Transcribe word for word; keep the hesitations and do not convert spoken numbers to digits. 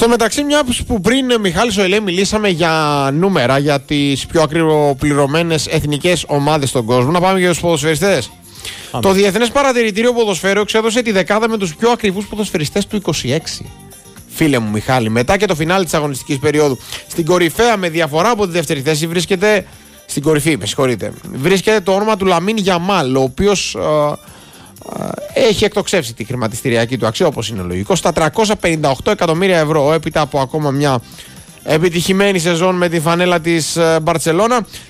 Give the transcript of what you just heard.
Στο μεταξύ, μια που πριν, Μιχάλη Σοηλέ, μιλήσαμε για νούμερα, για τις πιο ακριβοπληρωμένες εθνικές ομάδες στον κόσμο, να πάμε για τους ποδοσφαιριστές. Πάμε. Το Διεθνές Παρατηρητήριο Ποδοσφαίρου εξέδωσε τη δεκάδα με τους πιο ακριβούς ποδοσφαιριστές του είκοσι έξι. Φίλε μου Μιχάλη, μετά και το φινάλι της αγωνιστικής περίοδου, στην κορυφαία με διαφορά από τη δεύτερη θέση βρίσκεται. Στην κορυφή, με συγχωρείτε. Βρίσκεται το όνομα του Λαμίν Γιαμάλ, ο οποίος ε, ε, έχει εκτοξεύσει τη χρηματιστηριακή του αξία, όπως είναι λογικό, στα τριακόσια πενήντα οκτώ εκατομμύρια ευρώ, έπειτα από ακόμα μια επιτυχημένη σεζόν με τη φανέλα της Μπαρτσελώνα.